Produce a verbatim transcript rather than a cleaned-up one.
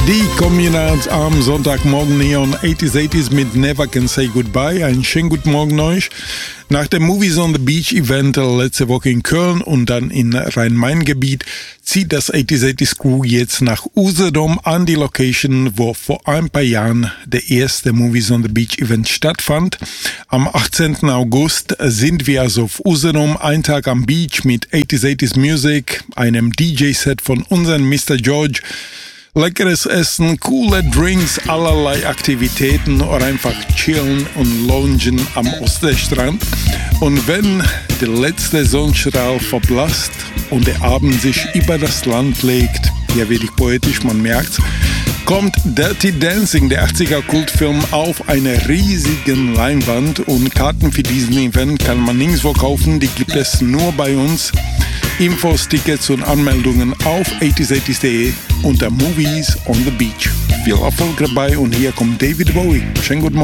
Die Kombinat am Sonntagmorgen hier on eighties eighties mit Never Can Say Goodbye. Einen schönen guten Morgen euch. Nach dem Movies on the Beach Event letzte Woche in Köln und dann in Rhein-Main-Gebiet zieht das eighties eighties Crew jetzt nach Usedom an die Location, wo vor ein paar Jahren der erste Movies on the Beach Event stattfand. Am achtzehnten August sind wir also auf Usedom, ein Tag am Beach mit eighties eighties Music, einem D J-Set von unserem Mister George, leckeres Essen, coole Drinks, allerlei Aktivitäten oder einfach chillen und loungen am Ostseestrand. Und wenn der letzte Sonnenstrahl verblasst und der Abend sich über das Land legt, ja wirklich poetisch, man merkt's, kommt Dirty Dancing, der achtziger Kultfilm, auf einer riesigen Leinwand und Karten für diesen Event kann man nirgendwo kaufen, die gibt es nur bei uns. Infos, Tickets und Anmeldungen auf eighties eighties punkt de unter Movies on the Beach. Viel Erfolg dabei und hier kommt David Bowie. Schönen guten Morgen.